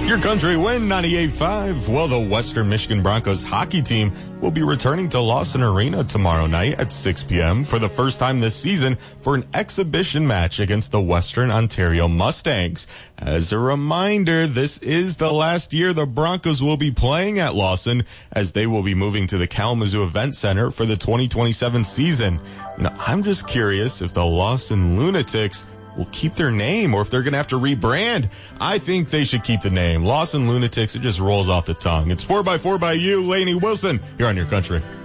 Your Country win 98.5. Well, the Western Michigan Broncos hockey team will be returning to Lawson Arena tomorrow night at 6 p.m. for the first time this season for an exhibition match against the Western Ontario Mustangs. As a reminder, this is the last year the Broncos will be playing at Lawson, as they will be moving to the Kalamazoo Event Center for the 2027 season. I'm just curious if the Lawson Lunatics will keep their name or if they're going to have to rebrand. I think they should keep the name. Lawson Lunatics, it just rolls off the tongue. It's 4x4 by you, Lainey Wilson. You're on Your Country.